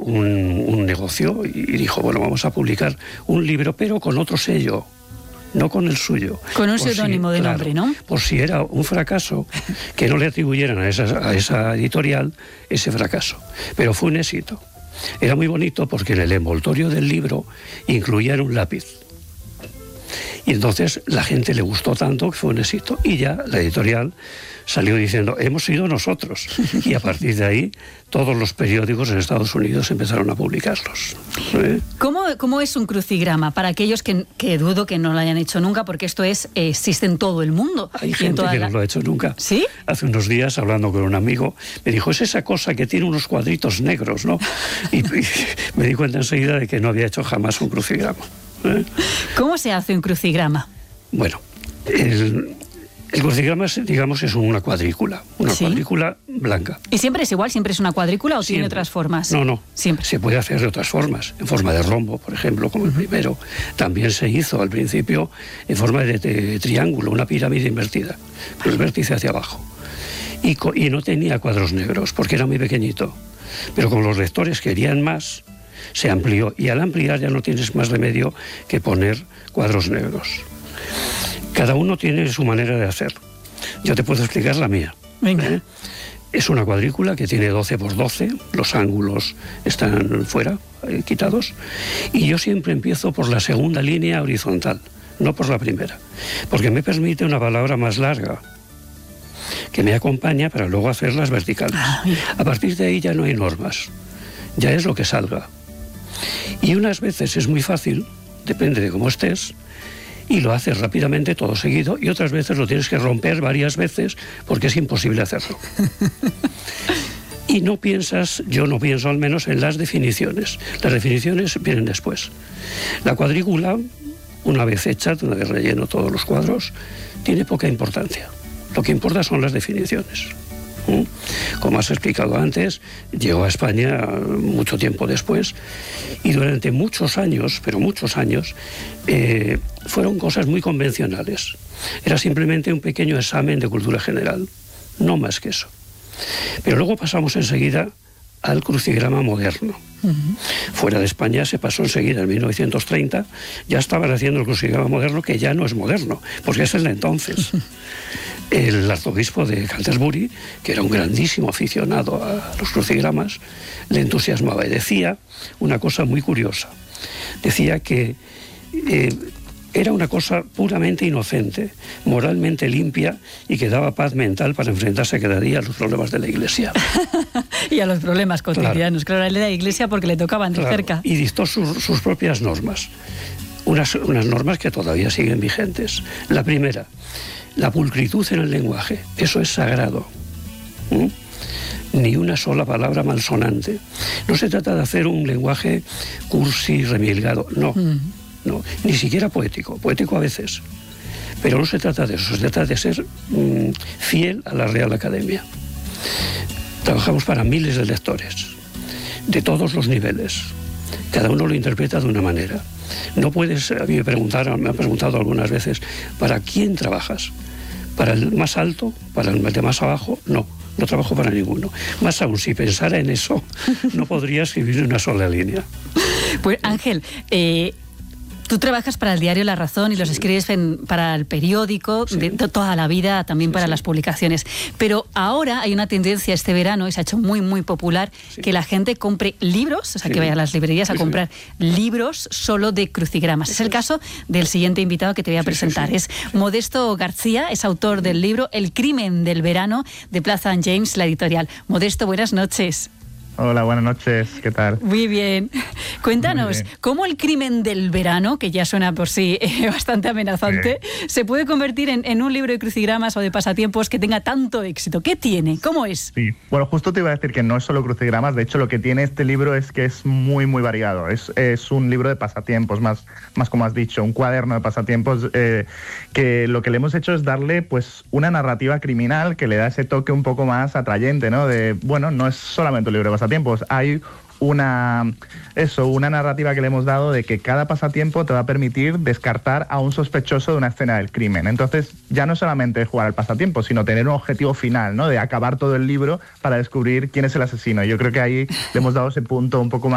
un negocio y dijo, bueno, vamos a publicar un libro, pero con otro sello, no con el suyo. Con un seudónimo de nombre, ¿no? Por si era un fracaso, que no le atribuyeran a esa editorial ese fracaso. Pero fue un éxito. Era muy bonito porque en el envoltorio del libro incluían un lápiz. Y entonces la gente le gustó tanto que fue un éxito. Y ya la editorial salió diciendo, hemos sido nosotros. Y a partir de ahí, todos los periódicos en Estados Unidos empezaron a publicarlos. ¿Cómo es un crucigrama? Para aquellos que dudo que no lo hayan hecho nunca, porque esto existe en todo el mundo. Hay gente que no lo ha hecho nunca. ¿Sí? Hace unos días, hablando con un amigo, me dijo, es esa cosa que tiene unos cuadritos negros, ¿no? Y me di cuenta enseguida de que no había hecho jamás un crucigrama. ¿Cómo se hace un crucigrama? Bueno, el crucigrama, digamos, es una cuadrícula, cuadrícula blanca. ¿Y siempre es igual? ¿Siempre es una cuadrícula o tiene Siempre. otras formas? No. Siempre. Se puede hacer de otras formas, en forma de rombo, por ejemplo, como el primero. También se hizo al principio en forma de triángulo, una pirámide invertida, con el vértice hacia abajo. Y no tenía cuadros negros, porque era muy pequeñito. Pero como los lectores querían más, se amplió. Y al ampliar ya no tienes más remedio que poner cuadros negros. Cada uno tiene su manera de hacer. Yo te puedo explicar la mía. Venga. Es una cuadrícula que tiene 12 por 12, los ángulos están fuera, quitados, y yo siempre empiezo por la segunda línea horizontal, no por la primera, porque me permite una palabra más larga, que me acompaña para luego hacer las verticales. A partir de ahí ya no hay normas, ya es lo que salga. Y unas veces es muy fácil, depende de cómo estés, y lo haces rápidamente todo seguido, y otras veces lo tienes que romper varias veces porque es imposible hacerlo. Y no piensas, yo no pienso al menos en las definiciones. Las definiciones vienen después. La cuadrícula, una vez hecha, una vez relleno todos los cuadros, tiene poca importancia. Lo que importa son las definiciones. Como has explicado antes, llegó a España mucho tiempo después y durante muchos años, pero muchos años, fueron cosas muy convencionales. Era simplemente un pequeño examen de cultura general, no más que eso. Pero luego pasamos enseguida al crucigrama moderno. Fuera de España se pasó enseguida, en 1930, ya estaban haciendo el crucigrama moderno, que ya no es moderno, porque es el de entonces. El arzobispo de Canterbury, que era un grandísimo aficionado a los crucigramas, le entusiasmaba y decía una cosa muy curiosa. Decía que era una cosa puramente inocente, moralmente limpia y que daba paz mental para enfrentarse cada día a los problemas de la Iglesia. Y a los problemas cotidianos. Claro, él era de la Iglesia porque le tocaban de cerca. Y dictó sus propias normas. Unas normas que todavía siguen vigentes. La primera, la pulcritud en el lenguaje. Eso es sagrado. Ni una sola palabra malsonante. No se trata de hacer un lenguaje cursi, remilgado. No. No, ni siquiera poético a veces, pero no se trata de eso, se trata de ser fiel a la Real Academia. Trabajamos para miles de lectores, de todos los niveles, cada uno lo interpreta de una manera. No puedes, a mí me han preguntado algunas veces, ¿para quién trabajas? ¿Para el más alto? ¿Para el de más abajo? No trabajo para ninguno. Más aún, si pensara en eso, no podría escribir una sola línea. Pues Ángel, tú trabajas para el diario La Razón y los escribes para el periódico de toda la vida, también para las publicaciones. Pero ahora hay una tendencia este verano, y se ha hecho muy, muy popular, que la gente compre libros, o sea, que vaya a las librerías a comprar libros solo de crucigramas. Es el caso del siguiente invitado que te voy a presentar. Es Modesto García, es autor del libro El crimen del verano, de Plaza James, la editorial. Modesto, buenas noches. Hola, buenas noches, ¿qué tal? Muy bien. Cuéntanos, ¿cómo el crimen del verano, que ya suena por sí bastante amenazante, se puede convertir en un libro de crucigramas o de pasatiempos que tenga tanto éxito? ¿Qué tiene? ¿Cómo es? Sí, bueno, justo te iba a decir que no es solo crucigramas, de hecho lo que tiene este libro es que es muy, muy variado. Es un libro de pasatiempos, más como has dicho, un cuaderno de pasatiempos, que lo que le hemos hecho es darle pues una narrativa criminal que le da ese toque un poco más atrayente, ¿no? No es solamente un libro de pasatiempos, hay una narrativa que le hemos dado de que cada pasatiempo te va a permitir descartar a un sospechoso de una escena del crimen. Entonces, ya no solamente jugar al pasatiempo, sino tener un objetivo final, ¿no? De acabar todo el libro para descubrir quién es el asesino. Yo creo que ahí le hemos dado ese punto un poco más